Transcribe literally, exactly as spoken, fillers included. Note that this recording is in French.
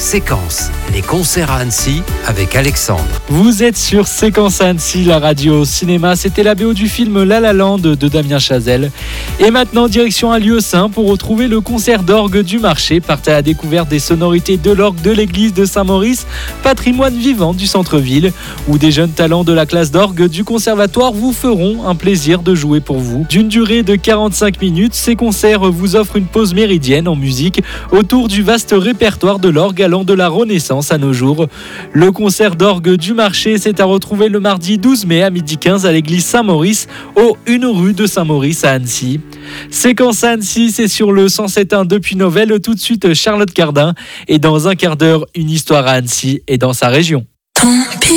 Séquence, les concerts à Annecy avec Alexandre. Vous êtes sur Séquence à Annecy, la radio au cinéma. C'était la B O du film La La Land de Damien Chazelle. Et maintenant, direction un lieu saint pour retrouver le concert d'orgue du marché. Partez à la découverte des sonorités de l'orgue de l'église de Saint-Maurice, patrimoine vivant du centre-ville, où des jeunes talents de la classe d'orgue du conservatoire vous feront un plaisir de jouer pour vous. D'une durée de quarante-cinq minutes, ces concerts vous offrent une pause méridienne en musique autour du vaste répertoire de l'orgue allant de la Renaissance à nos jours. Le concert d'orgue du marché, c'est à retrouver le mardi douze mai à midi quinze à l'église Saint-Maurice, au une rue de Saint-Maurice à Annecy. Séquence à Annecy, c'est sur le cent sept point un depuis Novelle. Tout de suite, Charlotte Cardin. Et dans un quart d'heure, une histoire à Annecy et dans sa région.